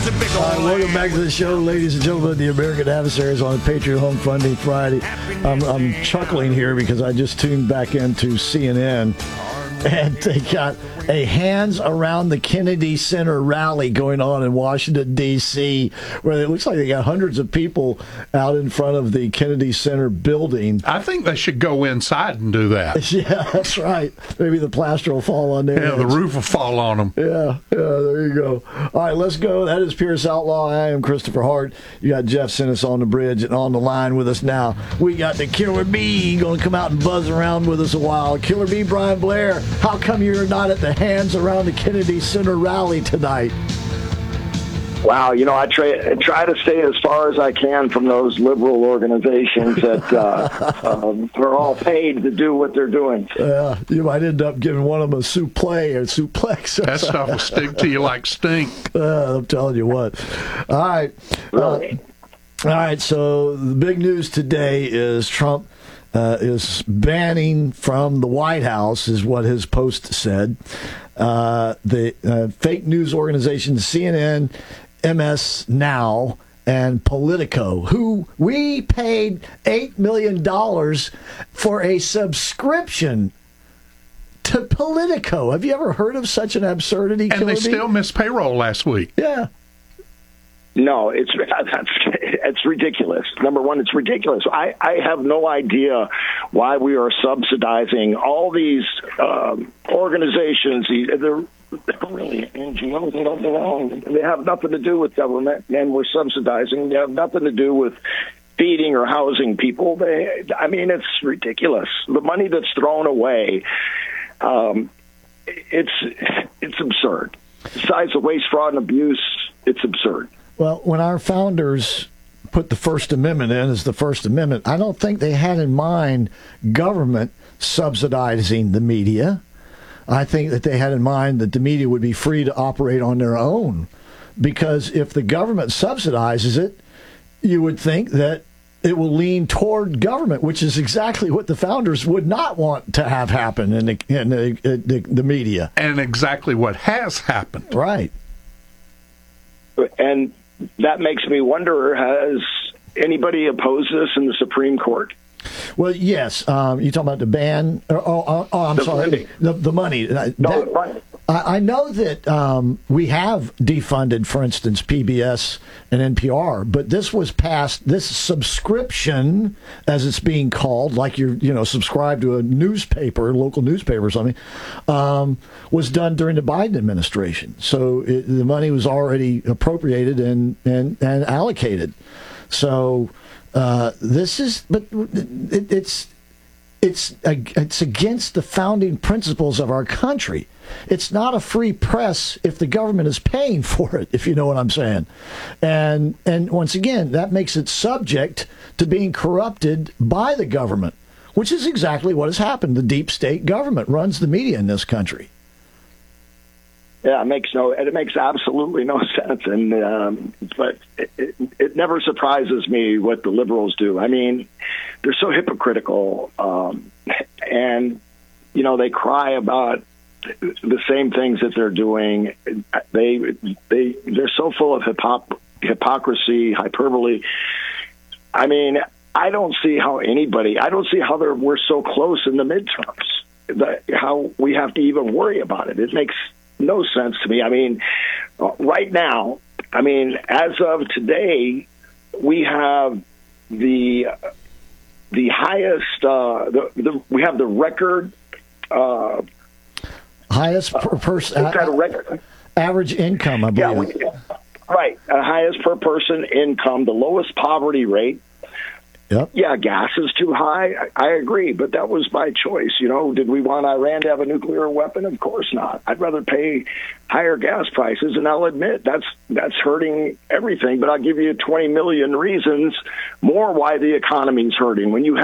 Welcome back to the show, ladies and gentlemen. The American Adversaries on Patriot Home Funding Friday. I'm chuckling here because I just tuned back into CNN, and they got a Hands Around the Kennedy Center rally going on in Washington, D.C., where it looks like they got hundreds of people out in front of the Kennedy Center building. I think they should go inside and do that. Yeah, that's right. Maybe the plaster will fall on there. Yeah, the roof will fall on them. Yeah, there you go. All right, let's go. That is Pierce Outlaw. I am Christopher Hart. You got Jeff Sinis on the bridge, and on the line with us now, we got the Killer Bee going to come out and buzz around with us a while. Killer Bee, Brian Blair, how come you're not at the Hands Around the Kennedy Center rally tonight? Wow, I try to stay as far as I can from those liberal organizations that are all paid to do what they're doing. You might end up giving one of them a suplex. That stuff will stick to you like stink. I'm telling you what. All right. Really? All right, so the big news today is Trump is banning from the White House, is what his post said. The fake news organizations CNN, MS Now, and Politico, who we paid $8 million for a subscription to Politico. Have you ever heard of such an absurdity? And they still missed payroll last week. Yeah. No, it's ridiculous. Number one, it's ridiculous. I have no idea why we are subsidizing all these organizations. They're really NGOs. They don't belong. They have nothing to do with government, and we're subsidizing. They have nothing to do with feeding or housing people. It's ridiculous. The money that's thrown away, it's absurd. Besides the waste, fraud, and abuse, it's absurd. Well, when our founders put the First Amendment in as the First Amendment, I don't think they had in mind government subsidizing the media. I think that they had in mind that the media would be free to operate on their own. Because if the government subsidizes it, you would think that it will lean toward government, which is exactly what the founders would not want to have happen in the media. And exactly what has happened. Right. And that makes me wonder, has anybody opposed this in the Supreme Court? Well, yes. You talking about the ban? I'm sorry. The money. I know that we have defunded, for instance, PBS and NPR, but this was passed. This subscription, as it's being called, like you're subscribed to a newspaper, local newspaper or something, was done during the Biden administration. So the money was already appropriated and allocated. So it's against the founding principles of our country. It's not a free press if the government is paying for it, if you know what I'm saying. And once again, that makes it subject to being corrupted by the government, which is exactly what has happened. The deep state government runs the media in this country. Yeah, it makes absolutely no sense. And but it never surprises me what the liberals do. I mean, they're so hypocritical, and they cry about the same things that they're doing. They're so full of hypocrisy, hyperbole. I mean, I don't see how we're so close in the midterms, how we have to even worry about it. It makes no sense to me. I mean, right now, as of today, we have the highest, we have the record, highest per person, average income, I believe. Right. Highest per person income, the lowest poverty rate. Yep. Yeah, gas is too high. I agree, but that was by choice. Did we want Iran to have a nuclear weapon? Of course not. I'd rather pay higher gas prices, and I'll admit that's hurting everything. But I'll give you 20 million reasons more why the economy's hurting. When you